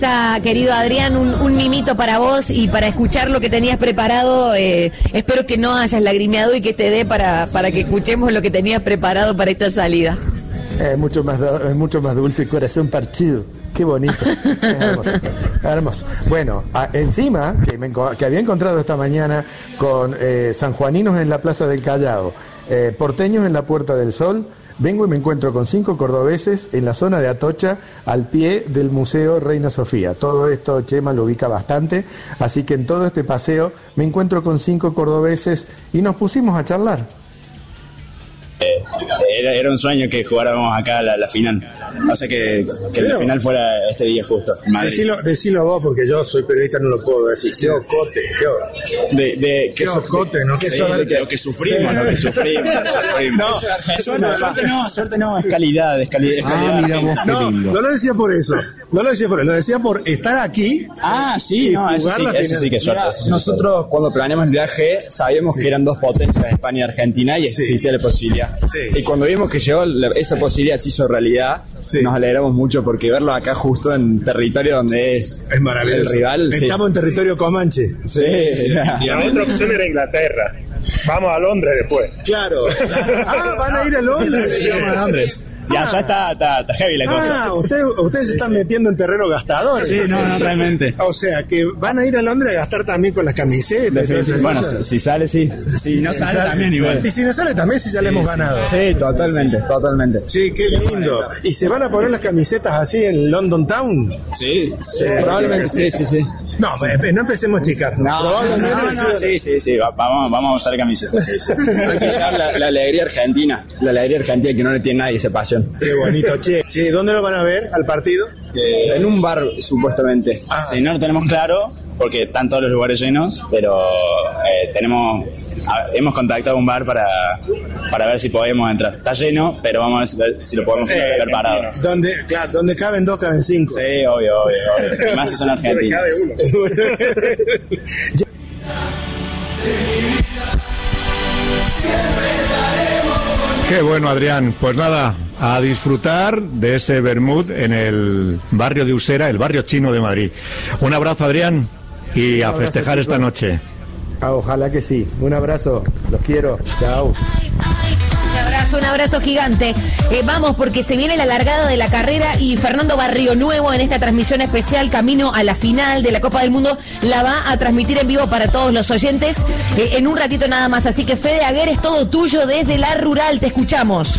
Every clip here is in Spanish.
Querido Adrián, un mimito para vos y para escuchar lo que tenías preparado. Espero que no hayas lagrimeado y que te dé para que escuchemos lo que tenías preparado para esta salida. Mucho más dulce, corazón partido. Qué bonito. Hermoso. Hermoso. Bueno, encima, que había encontrado esta mañana con sanjuaninos en la Plaza del Callao, porteños en la Puerta del Sol, vengo y me encuentro con 5 cordobeses en la zona de Atocha, al pie del Museo Reina Sofía. Todo esto Chema lo ubica bastante, así que en todo este paseo me encuentro con 5 cordobeses y nos pusimos a charlar. Era un sueño que jugáramos acá la final. O sea que la final fuera este día justo. Decilo vos, porque yo soy periodista, no lo puedo decir. ¿Qué ocote? ¿Qué ocote? ¿No? Lo que sufrimos. No, suerte no, es calidad. Mira vos, qué lindo. No lo decía por eso. Lo decía por estar aquí. Sí, eso sí que es suerte. Nosotros cuando planeamos el viaje sabíamos que eran 2 potencias, España y Argentina, y existía la posibilidad. Sí. Y cuando vimos que llegó esa posibilidad, se hizo realidad, nos alegramos mucho porque verlo acá justo en territorio donde es maravilloso. El rival. Estamos en territorio comanche. Sí. Y la otra opción era Inglaterra. Vamos a Londres después. Claro. ¿Van a ir a Londres? Sí, vamos a Londres. Ya está heavy la cosa. Ustedes se están metiendo en terreno gastador. Sí, no, realmente. O sea, que van a ir a Londres a gastar también con las camisetas. Bueno, si sale, sí. Si no sale, también igual. Y si no sale, también si ya le hemos ganado. Sí, totalmente. Sí, qué lindo. ¿Y se van a poner las camisetas así en London Town? Sí, probablemente sí. No empecemos a chicar. No, sí. Vamos a usar camisetas. Sí. La alegría argentina que no le tiene nadie esa pasión. Qué bonito, che, ¿dónde lo van a ver al partido? En un bar, supuestamente. Sí, no lo tenemos claro, porque están todos los lugares llenos, pero hemos contactado a un bar para ver si podemos entrar. Está lleno, pero vamos a ver si lo podemos ver parado. Donde caben 2, caben 5. Sí, obvio. Más si son argentinos. Qué bueno, Adrián. Pues nada, a disfrutar de ese vermut en el barrio de Usera, el barrio chino de Madrid. Un abrazo, Adrián, y a festejar esta noche. Ojalá que sí. Un abrazo. Los quiero. Chao. Un abrazo gigante. Vamos, porque se viene la largada de la carrera y Fernando Barrionuevo en esta transmisión especial camino a la final de la Copa del Mundo la va a transmitir en vivo para todos los oyentes en un ratito nada más. Así que Fede Aguer, es todo tuyo desde la rural. Te escuchamos.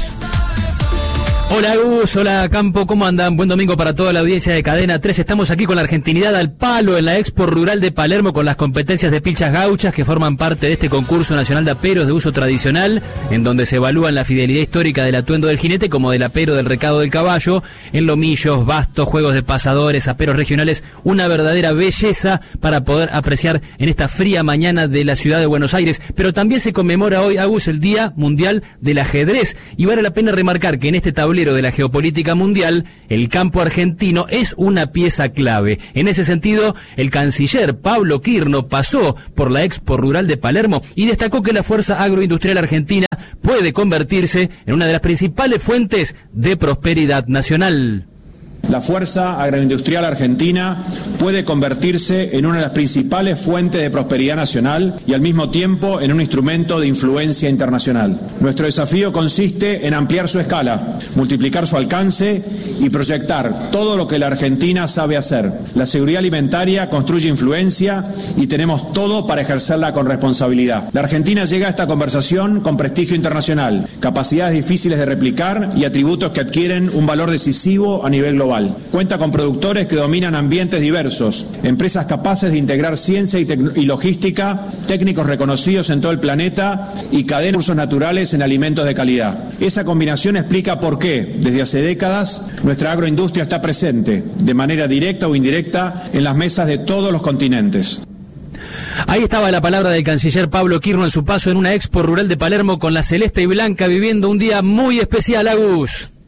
Hola Gus, hola Campo, ¿cómo andan? Buen domingo para toda la audiencia de Cadena 3. Estamos aquí con la argentinidad al palo en la Expo Rural de Palermo con las competencias de pilchas gauchas que forman parte de este concurso nacional de aperos de uso tradicional, en donde se evalúan la fidelidad histórica del atuendo del jinete como del apero del recado del caballo, en lomillos, bastos, juegos de pasadores, aperos regionales, una verdadera belleza para poder apreciar en esta fría mañana de la ciudad de Buenos Aires. Pero también se conmemora hoy, Agus, el Día Mundial del Ajedrez, y vale la pena remarcar que en este tablero de la geopolítica mundial, el campo argentino es una pieza clave. En ese sentido, el canciller Pablo Quirno pasó por la Expo Rural de Palermo y destacó que la fuerza agroindustrial argentina puede convertirse en una de las principales fuentes de prosperidad nacional. La fuerza agroindustrial argentina puede convertirse en una de las principales fuentes de prosperidad nacional y al mismo tiempo en un instrumento de influencia internacional. Nuestro desafío consiste en ampliar su escala, multiplicar su alcance y proyectar todo lo que la Argentina sabe hacer. La seguridad alimentaria construye influencia y tenemos todo para ejercerla con responsabilidad. La Argentina llega a esta conversación con prestigio internacional, capacidades difíciles de replicar y atributos que adquieren un valor decisivo a nivel global. Cuenta con productores que dominan ambientes diversos, empresas capaces de integrar ciencia y logística, técnicos reconocidos en todo el planeta y cadenas de recursos naturales en alimentos de calidad. Esa combinación explica por qué, desde hace décadas, nuestra agroindustria está presente, de manera directa o indirecta, en las mesas de todos los continentes. Ahí estaba la palabra del canciller Pablo Quirno en su paso en una Expo Rural de Palermo con la celeste y blanca viviendo un día muy especial, Agus.